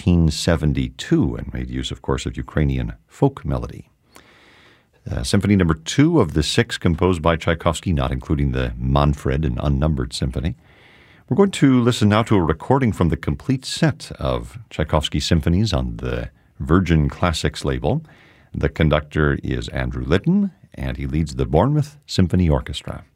1872 and made use, of course, of Ukrainian folk melody. Symphony number 2 of the 6 composed by Tchaikovsky, not including the Manfred and Unnumbered Symphony. We're going to listen now to a recording from the complete set of Tchaikovsky symphonies on the Virgin Classics label. The conductor is Andrew Litton, and he leads the Bournemouth Symphony Orchestra.